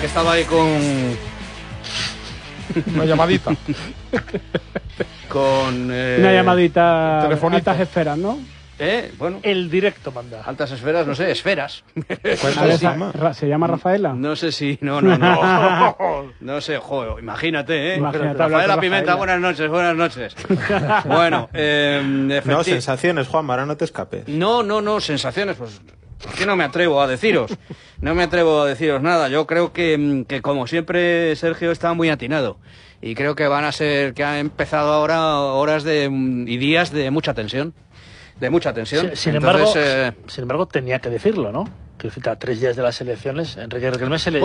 estaba ahí con... Una llamadita. Con... Una llamadita telefonita. altas esferas, ¿no? Bueno, El directo manda. altas esferas, no sé, esferas. ¿Se llama Rafaela? No sé si... No. No sé, joder, imagínate, Imagínate hablar Rafaela con Pimenta, Rafaela. buenas noches. Bueno, No, sensaciones, Juanma, ahora no te escapes. No, sensaciones, pues... Es que no me atrevo a deciros. No me atrevo a deciros nada. Yo creo que como siempre, Sergio está muy atinado. Y creo que que han empezado ahora horas y días de mucha tensión. De mucha tensión. Sin Entonces, embargo, tenía que decirlo, ¿no? Que a 3 días de las elecciones, Enrique Riquelme se le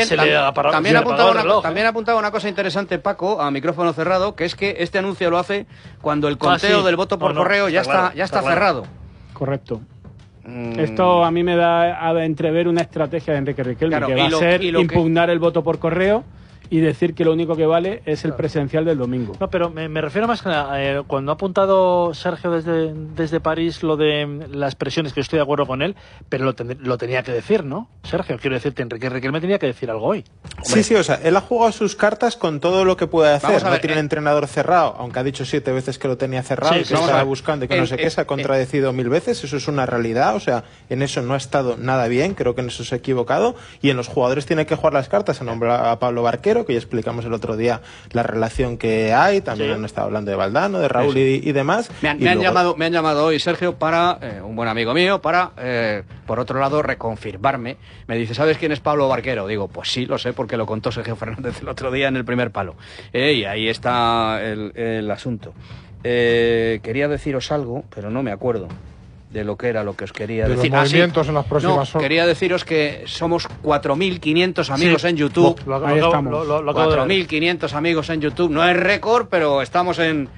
también apuntaba una cosa interesante, Paco, a micrófono cerrado, que es que este anuncio lo hace cuando el conteo del voto por correo ya está cerrado. Correcto. Esto a mí me da a entrever una estrategia de Enrique Riquelme, Claro, que va a ser impugnar el voto por correo y decir que lo único que vale es el presencial del domingo. No, pero me refiero más que cuando ha apuntado Sergio desde París lo de las presiones, que yo estoy de acuerdo con él, pero lo tenía que decir, ¿no? Sergio, quiero decirte, Enrique Riquelme tenía que decir algo hoy. Hombre. Sí, o sea, él ha jugado sus cartas con todo lo que puede hacer. Vamos a ver, no tiene un entrenador cerrado, aunque ha dicho 7 veces que lo tenía cerrado y que estaba buscando y que no sé qué, se ha contradecido 1000 veces. Eso es una realidad, o sea, en eso no ha estado nada bien, creo que en eso se ha equivocado. Y en los jugadores tiene que jugar las cartas. Se nombra a Pablo Barquero, que ya explicamos el otro día la relación que hay. También han estado hablando de Valdano, de Raúl y demás. Me han llamado hoy, Sergio, para un buen amigo mío, para, por otro lado, reconfirmarme. Me dice, ¿sabes quién es Pablo Barquero? Digo, pues sí, lo sé, porque lo contó Sergio Fernández el otro día en el primer palo. Y ahí está el asunto. Quería deciros algo, pero no me acuerdo de lo que era lo que os quería decir. Los movimientos en las próximas horas. Quería deciros que somos 4.500 amigos en YouTube. Ahí estamos. 4.500 amigos en YouTube. No es récord, pero estamos en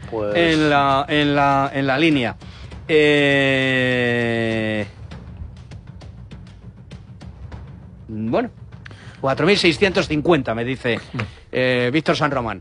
la línea. Bueno, 4.650 me dice Víctor San Román.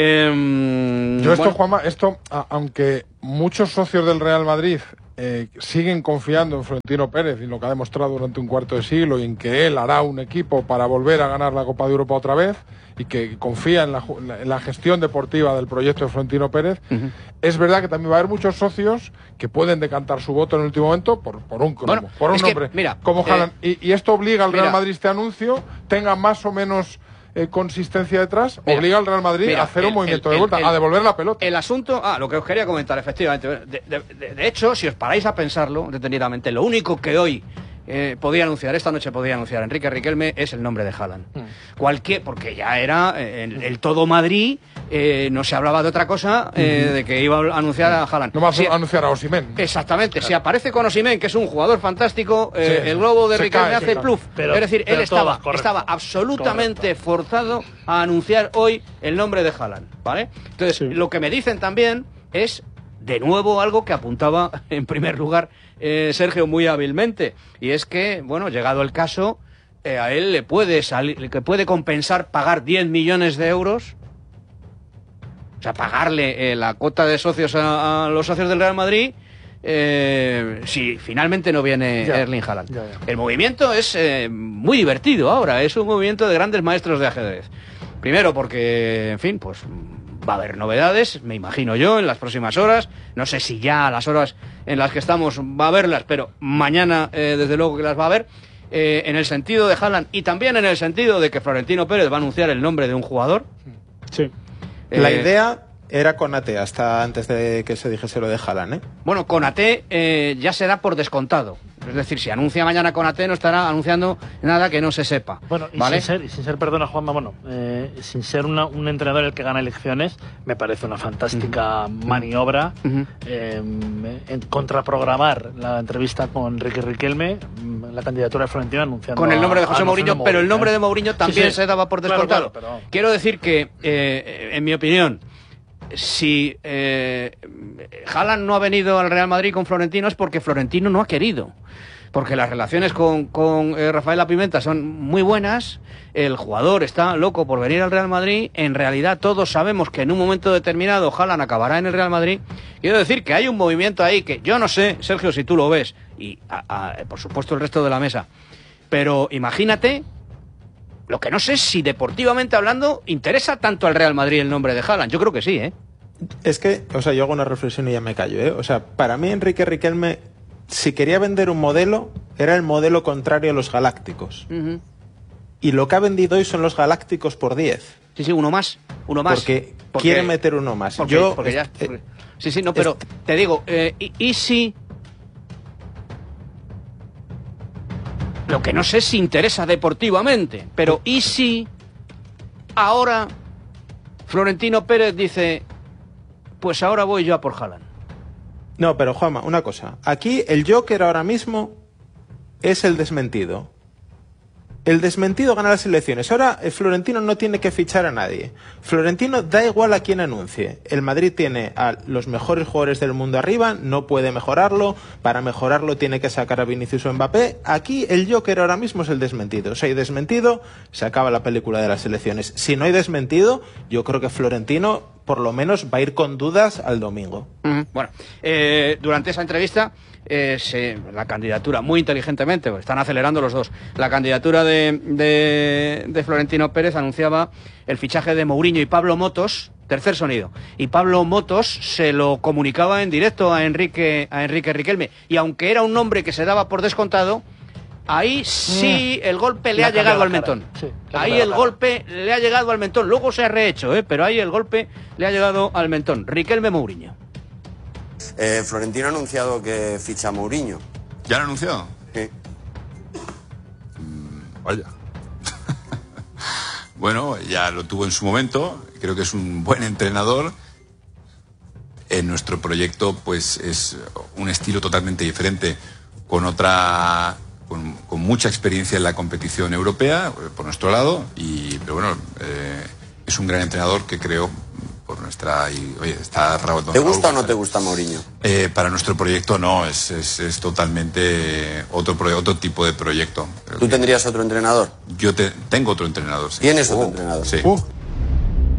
Juanma, aunque muchos socios del Real Madrid siguen confiando en Florentino Pérez y lo que ha demostrado durante un cuarto de siglo y en que él hará un equipo para volver a ganar la Copa de Europa otra vez y que confía en la gestión deportiva del proyecto de Florentino Pérez, es verdad que también va a haber muchos socios que pueden decantar su voto en el último momento por un cromo, por un nombre, como Haaland. Y esto obliga al Real Madrid, este anuncio, tenga más o menos consistencia detrás, obliga al Real Madrid a hacer un movimiento de vuelta, a devolver la pelota. El asunto, lo que os quería comentar, efectivamente. De hecho, si os paráis a pensarlo detenidamente, lo único que hoy esta noche podía anunciar Enrique Riquelme es el nombre de Haaland. Porque ya era el todo Madrid, no se hablaba de otra cosa, de que iba a anunciar a Haaland. No va a anunciar a Osimhen. Exactamente, si aparece con Osimhen, que es un jugador fantástico, el globo de Riquelme hace pluf. Es decir, él estaba absolutamente forzado a anunciar hoy el nombre de Haaland, ¿vale? Entonces, lo que me dicen también es, de nuevo, algo que apuntaba en primer lugar Sergio muy hábilmente, y es que, bueno, llegado el caso, a él le puede compensar pagar 10 millones de euros, o sea, pagarle la cuota de socios a los socios del Real Madrid, si finalmente no viene Erling Haaland. El movimiento es muy divertido ahora, es un movimiento de grandes maestros de ajedrez. Primero porque, en fin, pues va a haber novedades, me imagino yo, en las próximas horas. No sé si ya a las horas en las que estamos va a haberlas, pero mañana desde luego que las va a haber. En el sentido de Haaland y también en el sentido de que Florentino Pérez va a anunciar el nombre de un jugador. Sí. La idea era Konaté hasta antes de que se dijese lo de Haaland, Bueno, Konaté ya será por descontado. Es decir, si anuncia mañana Konaté, no estará anunciando nada que no se sepa. Bueno, y ¿vale? sin ser, perdona Juanma, sin ser un entrenador el que gana elecciones, me parece una fantástica maniobra en contraprogramar la entrevista con Enrique Riquelme, la candidatura de Florentino anunciando con el nombre de José Mourinho, pero el nombre de Mourinho también se daba por descontado. Claro, Quiero decir que, en mi opinión, si Haaland no ha venido al Real Madrid con Florentino es porque Florentino no ha querido, porque las relaciones con Rafaela Pimenta son muy buenas, el jugador está loco por venir al Real Madrid, en realidad todos sabemos que en un momento determinado Haaland acabará en el Real Madrid. Quiero decir que hay un movimiento ahí que yo no sé, Sergio, si tú lo ves, y por supuesto el resto de la mesa, pero imagínate Lo que no sé es si deportivamente hablando interesa tanto al Real Madrid el nombre de Haaland. Yo creo que sí, ¿eh? Es que, o sea, yo hago una reflexión y ya me callo, ¿eh? O sea, para mí Enrique Riquelme, si quería vender un modelo, era el modelo contrario a los galácticos. Y lo que ha vendido hoy son los galácticos por 10. Sí, uno más. Porque quiere meter uno más. Sí, no, pero te digo, ¿y si...? Lo que no sé si interesa deportivamente, pero ¿y si ahora Florentino Pérez dice, pues ahora voy yo a por Haaland? No, pero Juanma, una cosa. Aquí el Joker ahora mismo es el desmentido. El desmentido gana las elecciones. Ahora el Florentino no tiene que fichar a nadie. Florentino da igual a quién anuncie. El Madrid tiene a los mejores jugadores del mundo arriba, no puede mejorarlo. Para mejorarlo tiene que sacar a Vinicius o Mbappé. Aquí el Joker ahora mismo es el desmentido. Si hay desmentido, se acaba la película de las elecciones. Si no hay desmentido, yo creo que Florentino por lo menos va a ir con dudas al domingo. Bueno, durante esa entrevista... la candidatura, muy inteligentemente, pues están acelerando los dos, la candidatura de Florentino Pérez anunciaba el fichaje de Mourinho y Pablo Motos, tercer sonido, y Pablo Motos se lo comunicaba en directo a Enrique Riquelme, y aunque era un nombre que se daba por descontado, ahí sí el golpe le ha llegado al mentón. Sí, ahí el golpe le ha llegado al mentón, luego se ha rehecho, pero ahí el golpe le ha llegado al mentón. Riquelme, Mourinho. Florentino ha anunciado que ficha a Mourinho. ¿Ya lo ha anunciado? Sí. Vaya. Bueno, ya lo tuvo en su momento. Creo que es un buen entrenador. En nuestro proyecto, pues, es un estilo totalmente diferente, con mucha experiencia en la competición europea, por nuestro lado. Pero bueno, es un gran entrenador que creo... por nuestra está ¿Te gusta o no te gusta Mourinho? Para nuestro proyecto no, es totalmente otro tipo de proyecto. ¿Tú tendrías otro entrenador? Yo tengo otro entrenador, sí. ¿Tienes otro entrenador? Sí.